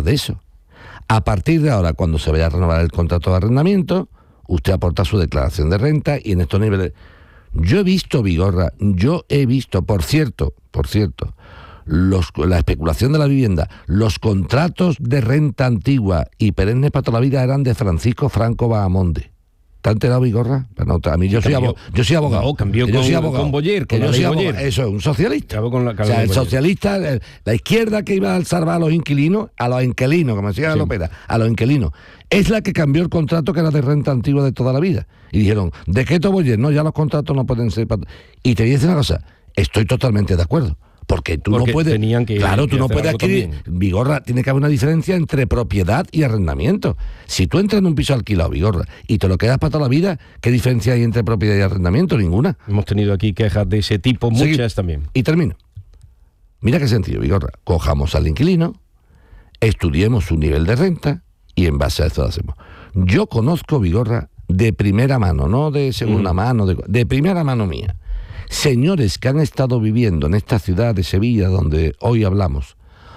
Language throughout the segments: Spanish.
nada de eso. A partir de ahora, cuando se vaya a renovar el contrato de arrendamiento, usted aporta su declaración de renta y en estos niveles... Yo he visto, Vigorra, por cierto, la especulación de la vivienda, los contratos de renta antigua y perennes para toda la vida eran de Francisco Franco Bahamonde. ¿Te has enterado, Vigorra? Bueno, a mí yo soy abogado. No, cambió con Boyer, con la ley Boyer. Eso es un socialista. El socialista, la izquierda que iba a salvar a los inquilinos, como decía López, a los inquilinos, es la que cambió el contrato que era de renta antigua de toda la vida. Y dijeron, decreto Boyer, no, ya los contratos no pueden ser... Y te voy a decir una cosa, estoy totalmente de acuerdo. Porque tú no puedes... tú no puedes adquirir... Vigorra, tiene que haber una diferencia entre propiedad y arrendamiento. Si tú entras en un piso alquilado, Vigorra, y te lo quedas para toda la vida, ¿qué diferencia hay entre propiedad y arrendamiento? Ninguna. Hemos tenido aquí quejas de ese tipo, muchas también. Y termino. Mira qué sencillo, Vigorra. Cojamos al inquilino, estudiemos su nivel de renta y en base a eso lo hacemos. Yo conozco, Vigorra, de primera mano, no de segunda mano, de primera mano mía, señores que han estado viviendo en esta ciudad de Sevilla, donde hoy hablamos,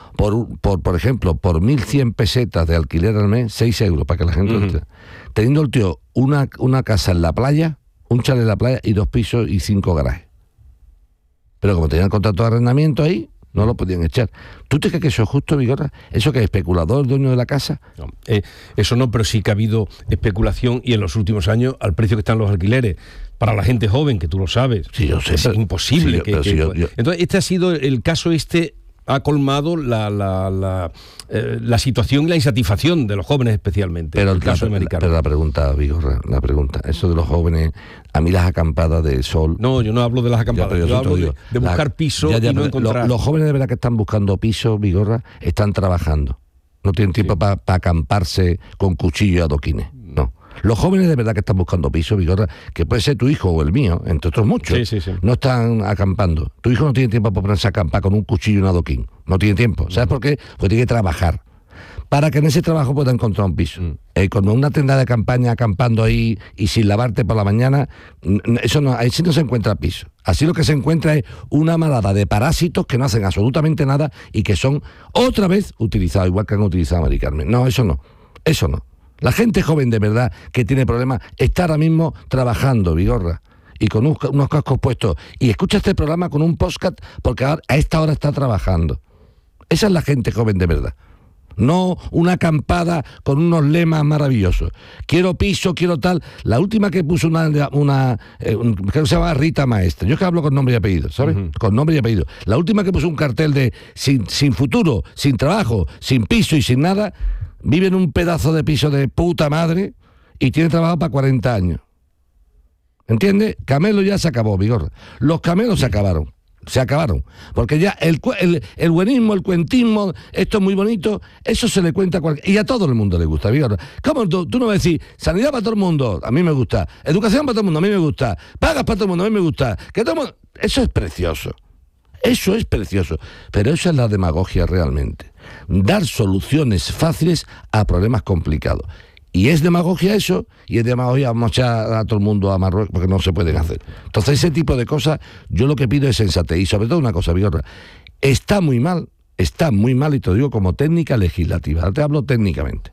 por ejemplo, por 1.100 pesetas de alquiler al mes, 6 euros, para que la gente lo entienda, teniendo el tío una casa en la playa, un chalet en la playa y 2 pisos y 5 garajes. Pero como tenían contrato de arrendamiento ahí, no lo podían echar. ¿Tú te crees que eso es justo, Vigorra? ¿Eso que es especulador, dueño de la casa? No, eso no, pero sí que ha habido especulación y en los últimos años, al precio que están los alquileres, para la gente joven, que tú lo sabes, sí, yo sé, es imposible. Entonces, este ha sido el caso, ha colmado la situación y la insatisfacción de los jóvenes especialmente. Pero la pregunta, Vigorra, eso de los jóvenes, a mí las acampadas de sol... No, yo no hablo de las acampadas, yo hablo de buscar piso y no encontrar... Los jóvenes de verdad que están buscando piso, Vigorra, están trabajando. No tienen tiempo para acamparse con cuchillo y adoquines, no. Los jóvenes de verdad que están buscando piso, Vigorra, que puede ser tu hijo o el mío, entre otros muchos, no están acampando. Tu hijo no tiene tiempo para ponerse a acampar con un cuchillo y un adoquín. No tiene tiempo. ¿Sabes por qué? Porque tiene que trabajar. Para que en ese trabajo pueda encontrar un piso. Con una tienda de campaña acampando ahí y sin lavarte por la mañana, ahí sí no se encuentra piso. Así lo que se encuentra es una manada de parásitos que no hacen absolutamente nada y que son otra vez utilizados, igual que han utilizado a Mari Carmen. No, eso no. La gente joven de verdad que tiene problemas está ahora mismo trabajando, Vigorra, y con unos cascos puestos. Y escucha este programa con un podcast porque a esta hora está trabajando. Esa es la gente joven de verdad. No una acampada con unos lemas maravillosos. Quiero piso, quiero tal. La última que puso creo que se llama Rita Maestre. Yo es que hablo con nombre y apellido, ¿sabes? Con nombre y apellido. La última que puso un cartel de sin futuro, sin trabajo, sin piso y sin nada... Vive en un pedazo de piso de puta madre y tiene trabajo para 40 años. ¿Entiendes? Camelo ya se acabó, Vigorra. Los camelos se acabaron. Porque ya el buenismo, el cuentismo, esto es muy bonito, eso se le cuenta a cualquiera. Y a todo el mundo le gusta, Vigorra. ¿Cómo tú no vas a decir, sanidad para todo el mundo? A mí me gusta. Educación para todo el mundo, a mí me gusta. Pagas para todo el mundo, a mí me gusta. Eso es precioso. Pero eso es la demagogia realmente. Dar soluciones fáciles a problemas complicados. Y es demagogia eso, y es demagogia vamos a echar a todo el mundo a Marruecos porque no se pueden hacer. Entonces ese tipo de cosas, yo lo que pido es sensatez. Y sobre todo una cosa, Vigorra, está muy mal, y te lo digo como técnica legislativa, ahora te hablo técnicamente.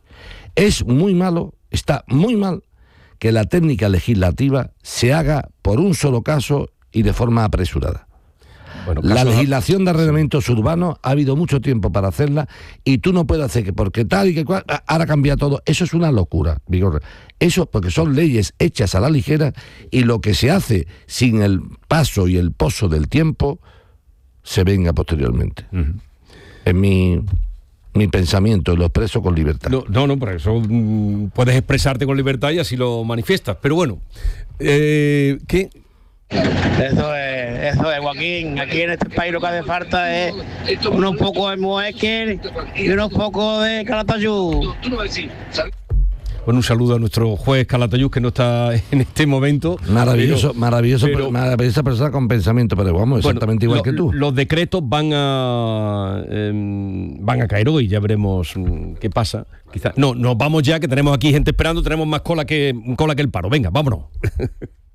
Está muy mal que la técnica legislativa se haga por un solo caso y de forma apresurada. Bueno, la legislación de arrendamientos urbanos ha habido mucho tiempo para hacerla y tú no puedes hacer que porque tal y que cual, ahora cambia todo. Eso es una locura, Vigorra. Eso porque son leyes hechas a la ligera y lo que se hace sin el paso y el pozo del tiempo se venga posteriormente. Es mi pensamiento, lo expreso con libertad. No, por eso puedes expresarte con libertad y así lo manifiestas. Pero bueno, ¿qué? Eso es, Joaquín. Aquí en este país lo que hace falta es unos pocos de Moekel y unos pocos de Calatayud. Bueno, un saludo a nuestro juez Calatayud que no está en este momento. Maravillosa persona con pensamiento, pero vamos, exactamente igual que tú. Los decretos van a caer hoy, ya veremos qué pasa. Quizás nos vamos ya, que tenemos aquí gente esperando, tenemos más cola que el paro. Venga, vámonos.